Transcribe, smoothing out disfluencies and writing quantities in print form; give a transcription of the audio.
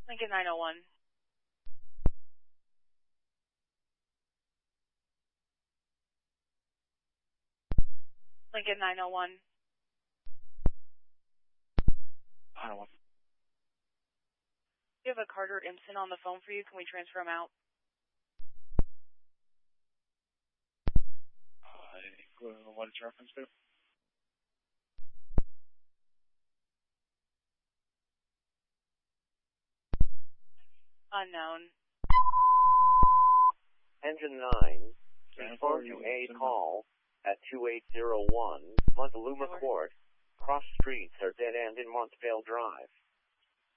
Lincoln 901. Lincoln 901. I don't want. We have a Carter Impson on the phone for you. Can we transfer him out? What is reference to? Unknown. Engine 9, informed you a call at 2801 Montaluma Court. Cross streets are dead end in Montvale Drive.